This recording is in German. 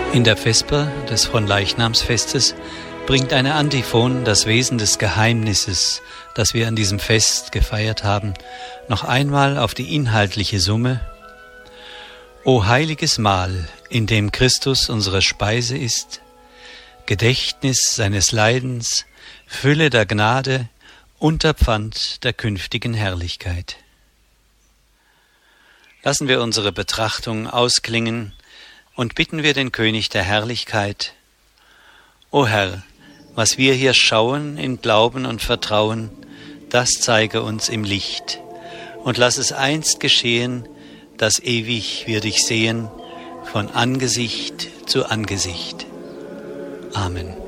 In der Vesper des Fronleichnamsfestes bringt eine Antiphon das Wesen des Geheimnisses, das wir an diesem Fest gefeiert haben, noch einmal auf die inhaltliche Summe. O heiliges Mahl, in dem Christus unsere Speise ist, Gedächtnis seines Leidens, Fülle der Gnade, Unterpfand der künftigen Herrlichkeit. Lassen wir unsere Betrachtung ausklingen und bitten wir den König der Herrlichkeit: O Herr, was wir hier schauen in Glauben und Vertrauen, das zeige uns im Licht, und lass es einst geschehen, dass ewig wir dich sehen, von Angesicht zu Angesicht. Amen.